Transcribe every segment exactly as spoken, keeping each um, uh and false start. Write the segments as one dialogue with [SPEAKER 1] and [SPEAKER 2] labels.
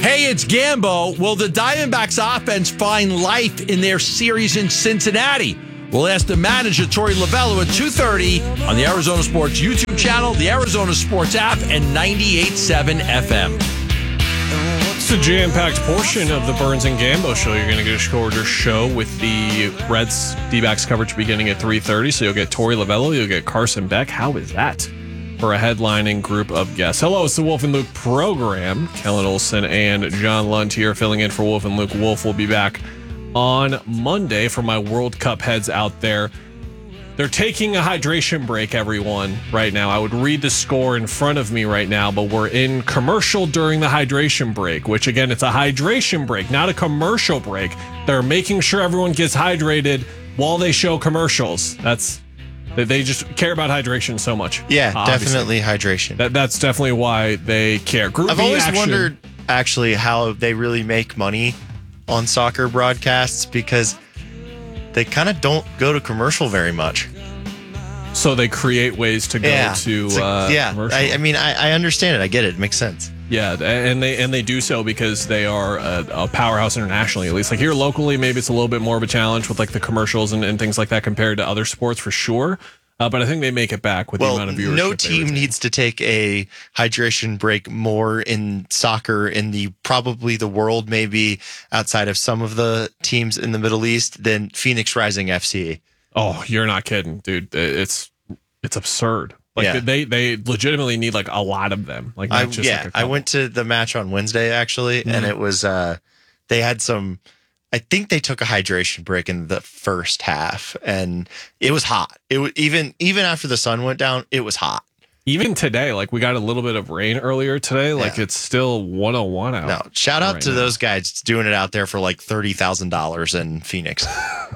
[SPEAKER 1] Hey, it's Gambo. Will the Diamondbacks offense find life in their series in Cincinnati? We'll ask the manager, Torey Lovullo, at two thirty on the Arizona Sports YouTube channel, the Arizona Sports app, and ninety-eight point seven F M.
[SPEAKER 2] It's a jam-packed portion of the Burns and Gambo show. You're going to get a shorter show with the Reds D-backs coverage beginning at three thirty. So you'll get Torey Lovullo, you'll get Carson Beck. How is that for a headlining group of guests? Hello, it's the Wolf and Luke program. Kellen Olson and John Lund here filling in for Wolf and Luke. Wolf will be back on Monday for my World Cup heads out there. They're taking a hydration break, everyone, right now. I would read the score in front of me right now, but we're in commercial during the hydration break, which, again, it's a hydration break, not a commercial break. They're making sure everyone gets hydrated while they show commercials. That's They just care about hydration so much.
[SPEAKER 3] Yeah,
[SPEAKER 2] obviously.
[SPEAKER 3] Definitely hydration.
[SPEAKER 2] That, that's definitely why they care. Group
[SPEAKER 3] I've
[SPEAKER 2] B
[SPEAKER 3] always
[SPEAKER 2] action,
[SPEAKER 3] wondered, actually, how they really make money on soccer broadcasts, because they kind of don't go to commercial very much.
[SPEAKER 2] So they create ways to go
[SPEAKER 3] yeah.
[SPEAKER 2] to
[SPEAKER 3] like,
[SPEAKER 2] uh,
[SPEAKER 3] yeah.
[SPEAKER 2] commercial.
[SPEAKER 3] I, I mean, I, I understand it. I get it. It makes sense.
[SPEAKER 2] Yeah, and they and they do so because they are a, a powerhouse internationally, at least. Like here locally, maybe it's a little bit more of a challenge with like the commercials and, and things like that compared to other sports for sure. Uh, but I think they make it back with
[SPEAKER 3] well,
[SPEAKER 2] the amount of viewership.
[SPEAKER 3] No team needs to take a hydration break more in soccer in the probably the world, maybe outside of some of the teams in the Middle East, than Phoenix Rising F C.
[SPEAKER 2] Oh, you're not kidding, dude. It's it's absurd. Like
[SPEAKER 3] yeah.
[SPEAKER 2] they they legitimately need like a lot of them. Like not
[SPEAKER 3] I,
[SPEAKER 2] just
[SPEAKER 3] yeah,
[SPEAKER 2] like a
[SPEAKER 3] I went to the match on Wednesday actually, mm-hmm. and it was uh, they had some. I think they took a hydration break in the first half, and it was hot. It was even even after the sun went down, it was hot.
[SPEAKER 2] Even today, like we got a little bit of rain earlier today. Like
[SPEAKER 3] yeah.
[SPEAKER 2] it's still one oh one out.
[SPEAKER 3] No, shout out
[SPEAKER 2] right
[SPEAKER 3] to
[SPEAKER 2] now.
[SPEAKER 3] those guys doing it out there for like thirty thousand dollars in Phoenix.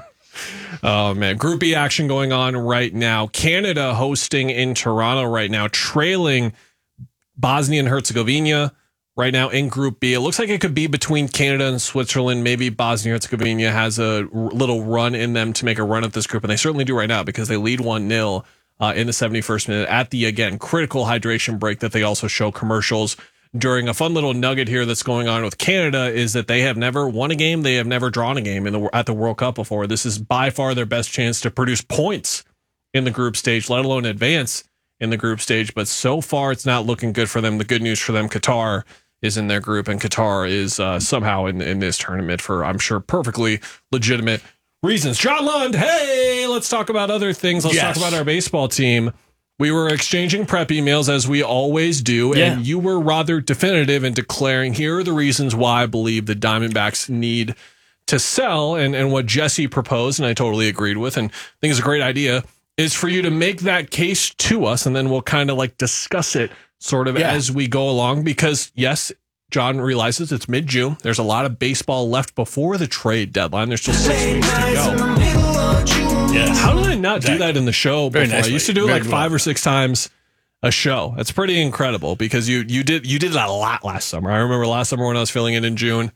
[SPEAKER 2] Oh, man. Group B action going on right now. Canada hosting in Toronto right now, trailing Bosnia and Herzegovina right now in Group B. It looks like it could be between Canada and Switzerland. Maybe Bosnia and Herzegovina has a r- little run in them to make a run at this group, and they certainly do right now because they lead one nil uh, in the seventy-first minute at the, again, critical hydration break that they also show commercials during. A fun little nugget here that's going on with Canada is that they have never won a game. They have never drawn a game in the at the World Cup before. This is by far their best chance to produce points in the group stage, let alone advance in the group stage. But so far, it's not looking good for them. The good news for them, Qatar is in their group, and Qatar is uh, somehow in, in this tournament for, I'm sure, perfectly legitimate reasons. John Lund, hey, let's talk about other things. Let's
[SPEAKER 4] yes.
[SPEAKER 2] talk about our baseball team. We were exchanging prep emails as we always do,
[SPEAKER 4] yeah.
[SPEAKER 2] and you were rather definitive in declaring here are the reasons why I believe the Diamondbacks need to sell, and, and what Jesse proposed, and I totally agreed with, and I think it's a great idea, is for you to make that case to us, and then we'll kind of like discuss it sort of yeah. as we go along, because yes, John realizes it's mid-June. There's a lot of baseball left before the trade deadline. There's still six weeks to go.
[SPEAKER 4] Yes.
[SPEAKER 2] How did I not exactly. do that in the show
[SPEAKER 4] Very
[SPEAKER 2] before?
[SPEAKER 4] nicely.
[SPEAKER 2] I used to do it
[SPEAKER 4] Very
[SPEAKER 2] like
[SPEAKER 4] well.
[SPEAKER 2] five or six times a show. That's pretty incredible because you you did you did that a lot last summer. I remember last summer when I was filling it in June.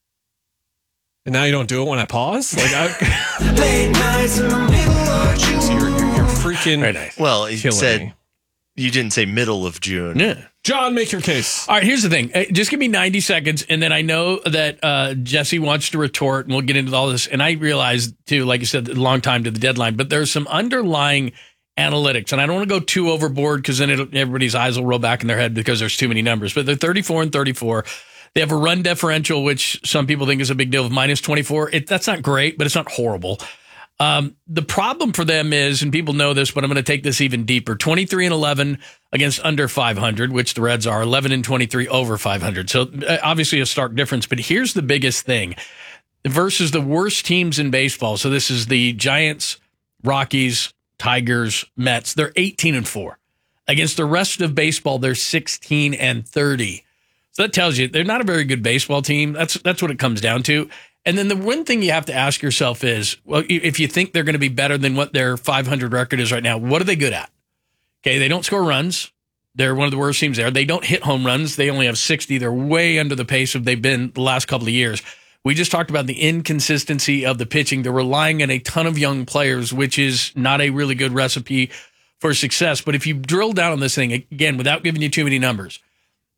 [SPEAKER 2] And now you don't do it when I pause? Like I Late nights in the middle of June. So you're, you're, you're freaking
[SPEAKER 4] Very nice.
[SPEAKER 3] Well, you
[SPEAKER 2] killing
[SPEAKER 3] said
[SPEAKER 2] me.
[SPEAKER 3] you didn't say middle of June.
[SPEAKER 4] Yeah.
[SPEAKER 2] John, make your case.
[SPEAKER 4] All right, here's the thing. Uh, Just give me ninety seconds, and then I know that uh, Jesse wants to retort, and we'll get into all this. And I realized, too, like you said, a long time to the deadline, but there's some underlying analytics, and I don't want to go too overboard because then it'll, everybody's eyes will roll back in their head because there's too many numbers. But they're thirty-four and thirty-four. They have a run differential, which some people think is a big deal, of minus twenty-four. It, that's not great, but it's not horrible. Um, the problem for them is, and people know this, but I'm going to take this even deeper, twenty-three and eleven against under five hundred, which the Reds are, eleven and twenty-three over five hundred. So uh, obviously a stark difference, but here's the biggest thing versus the worst teams in baseball. So this is the Giants, Rockies, Tigers, Mets. They're eighteen and four against the rest of baseball. They're sixteen and thirty. So that tells you they're not a very good baseball team. That's, that's what it comes down to. And then the one thing you have to ask yourself is, well, if you think they're going to be better than what their five hundred record is right now, what are they good at? Okay, they don't score runs. They're one of the worst teams there. They don't hit home runs. They only have sixty. They're way under the pace of they've been the last couple of years. We just talked about the inconsistency of the pitching. They're relying on a ton of young players, which is not a really good recipe for success. But if you drill down on this thing, again, without giving you too many numbers,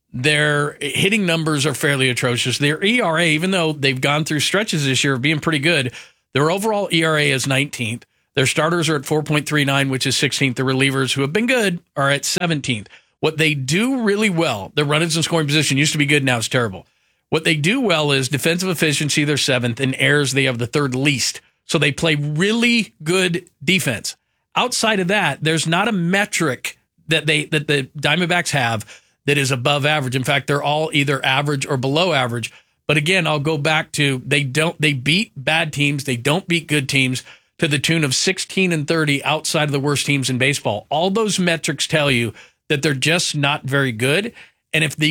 [SPEAKER 4] Their hitting numbers are fairly atrocious. Their E R A, even though they've gone through stretches this year of being pretty good, their overall E R A is nineteenth. Their starters are at four point three nine, which is sixteenth. The relievers, who have been good, are at seventeenth. What they do really well, their runners in scoring position used to be good, now it's terrible. What they do well is defensive efficiency, they're seventh, and errors, they have the third least. So they play really good defense. Outside of that, there's not a metric that they that the Diamondbacks have that is above average. In fact, they're all either average or below average. But again, I'll go back to they don't they beat bad teams, they don't beat good teams to the tune of sixteen and thirty outside of the worst teams in baseball. All those metrics tell you that they're just not very good. And if the